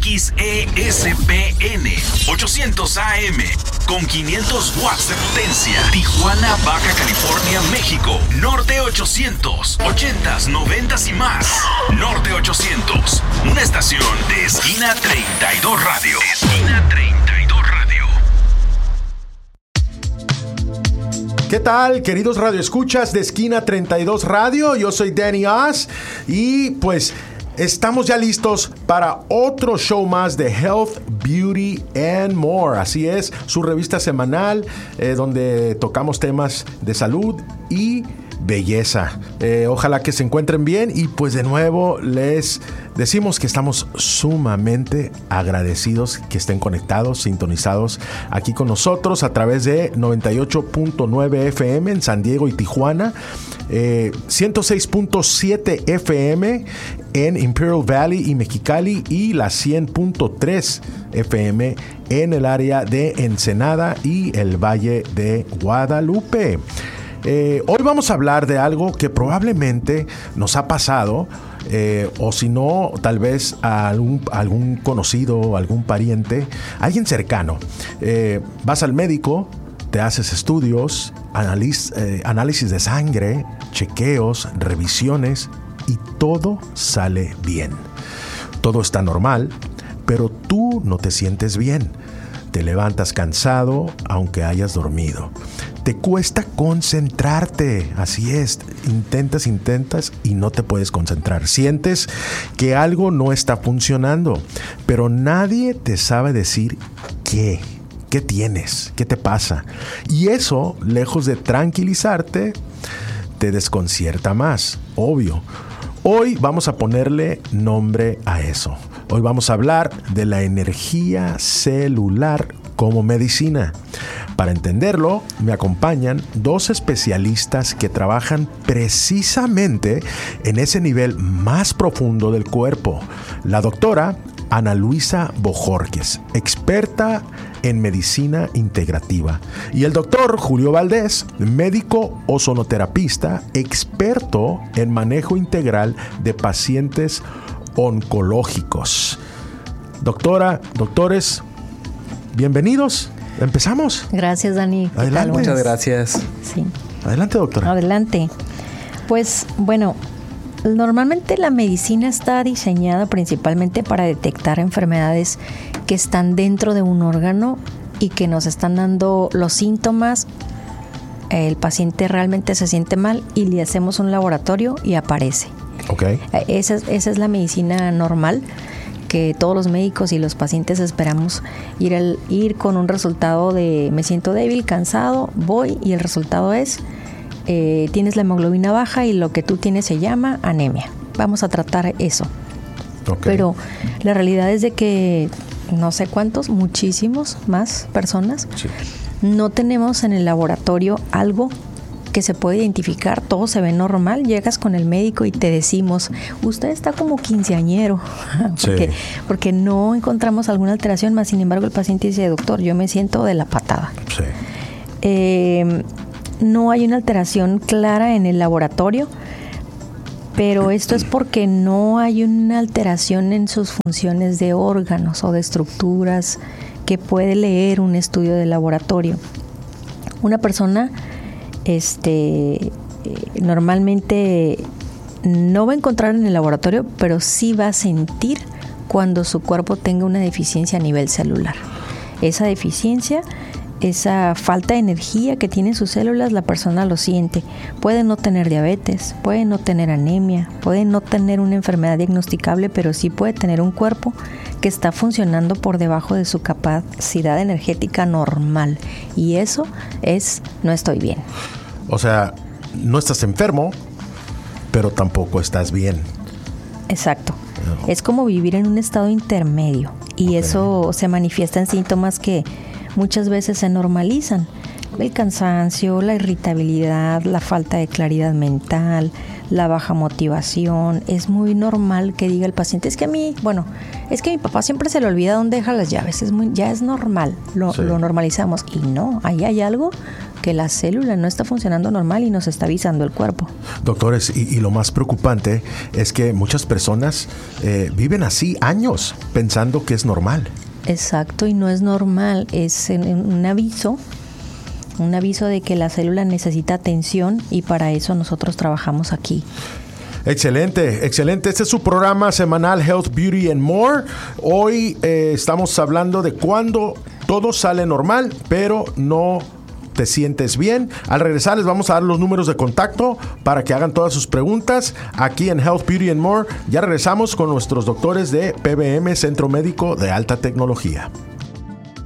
XESPN 800 AM con 500 watts de potencia. Tijuana, Baja California, México. Norte 800, 80s, 90s y más. Norte 800, una estación de Esquina 32 Radio. Esquina 32 Radio. ¿Qué tal, queridos radioescuchas de Esquina 32 Radio? Yo soy Danny Oz y pues estamos ya listos para otro show más de Health, Beauty and More. Así es, su revista semanal donde tocamos temas de salud y belleza. Ojalá que se encuentren bien y pues de nuevo les decimos que estamos sumamente agradecidos que estén conectados, sintonizados aquí con nosotros a través de 98.9 FM en San Diego y Tijuana, 106.7 FM en Imperial Valley y Mexicali y la 100.3 FM en el área de Ensenada y el Valle de Guadalupe. Hoy vamos a hablar de algo que probablemente nos ha pasado, o si no, tal vez a algún conocido, algún pariente, alguien cercano. Vas al médico, te haces estudios, análisis de sangre, chequeos, revisiones y todo sale bien. Todo está normal, pero tú no te sientes bien. Te levantas cansado aunque hayas dormido. Te cuesta concentrarte, así es, intentas y no te puedes concentrar. Sientes que algo no está funcionando, pero nadie te sabe decir qué tienes, qué te pasa. Y eso, lejos de tranquilizarte, te desconcierta más, obvio. Hoy vamos a ponerle nombre a eso. Hoy vamos a hablar de la energía celular como medicina. Para entenderlo, me acompañan dos especialistas que trabajan precisamente en ese nivel más profundo del cuerpo. La doctora Ana Luisa Bojorquez, experta en medicina integrativa, y el doctor Julio Valdés, médico ozonoterapista, experto en manejo integral de pacientes oncológicos. Doctora, doctores, bienvenidos. ¿Empezamos? Gracias, Dani. Adelante. Muchas gracias. Sí. Adelante, doctora. Adelante. Pues, bueno, normalmente la medicina está diseñada principalmente para detectar enfermedades que están dentro de un órgano y que nos están dando los síntomas. El paciente realmente se siente mal y le hacemos un laboratorio y aparece. Okay. Esa es la medicina normal que todos los médicos y los pacientes esperamos, ir con un resultado de me siento débil, cansado, voy y el resultado es tienes la hemoglobina baja y lo que tú tienes se llama anemia. Vamos a tratar eso. Okay. Pero la realidad es de que no sé cuántos, muchísimos más personas no tenemos en el laboratorio algo que se puede identificar, todo se ve normal, llegas con el médico y te decimos, usted está como quinceañero, porque no encontramos alguna alteración, más sin embargo el paciente dice, doctor, yo me siento de la patada. Sí. No hay una alteración clara en el laboratorio, pero esto es porque no hay una alteración en sus funciones de órganos o de estructuras que puede leer un estudio de laboratorio. Una persona normalmente no va a encontrar en el laboratorio, pero sí va a sentir cuando su cuerpo tenga una deficiencia a nivel celular. Esa deficiencia, esa falta de energía que tienen sus células, la persona lo siente. Puede no tener diabetes, puede no tener anemia, puede no tener una enfermedad diagnosticable, pero sí puede tener un cuerpo que está funcionando por debajo de su capacidad energética normal. Y eso es, no estoy bien. O sea, no estás enfermo, pero tampoco estás bien. Exacto. Es como vivir en un estado intermedio. Y eso se manifiesta en síntomas que muchas veces se normalizan. El cansancio, la irritabilidad, la falta de claridad mental, la baja motivación. Es muy normal que diga el paciente, es que mi papá siempre se le olvida dónde deja las llaves. Ya es normal, lo normalizamos. Y no, ahí hay algo que la célula no está funcionando normal y nos está avisando el cuerpo. Doctores, y lo más preocupante es que muchas personas viven así años pensando que es normal. Exacto, y no es normal, es un aviso de que la célula necesita atención y para eso nosotros trabajamos aquí. Excelente, excelente. Este es su programa semanal Health, Beauty and More. Hoy estamos hablando de cuando todo sale normal, pero no te sientes bien. Al regresar les vamos a dar los números de contacto para que hagan todas sus preguntas aquí en Health, Beauty and More. Ya regresamos con nuestros doctores de PBM, Centro Médico de Alta Tecnología.